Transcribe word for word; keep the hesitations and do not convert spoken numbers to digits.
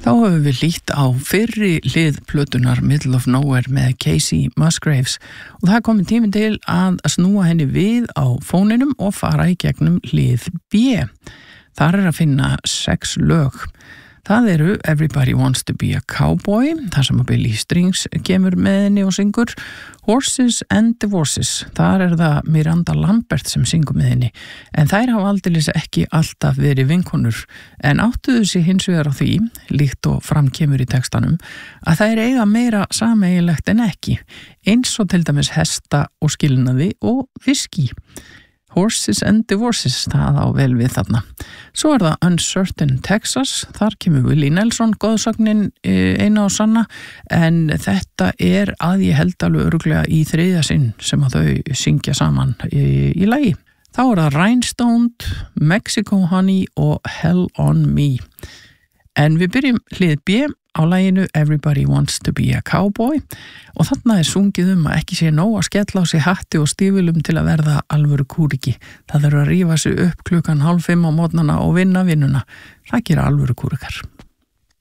Þá höfum við lítt á fyrri hlið plötunar Middle of Nowhere með Casey Musgraves og það er komin tíminn til að snúa henni við á fóninum og fara í gegnum hlið B. Þar er að finna sex lög. Það eru Everybody Wants to be a Cowboy, þar sem að Billy Strings kemur með henni og syngur, Horses and Divorces, þar er það Miranda Lambert sem syngur með henni, en þær hafa aldeilis ekki alltaf verið vinkonur, en áttuðu sig hins vegar á því, líkt og framkemur í textanum, að þær eiga meira sameiginlegt en ekki, eins og til dæmis hesta og skilnaði og viski. Horses and Divorces, það á vel við þarna. Svo er það Uncertain Texas, þar kemur Willie Nelson, góðsögnin eina og sanna, en þetta er að ég held alveg örugglega í þriðja sinn sem að þau syngja saman í, í lagi. Þá er það Rhinestone, Mexico Honey og Hell on Me. En við byrjum hlið B á laginu Everybody Wants to be a Cowboy og þarna er sungið um að ekki sé nóg að skella á sig hatti og stífilum til að verða alvöru kúriki. Það þarf að rífa sig upp klukkan hálf fimm á morgnana og vinna vinnuna. Það gera alvöru kúrikar.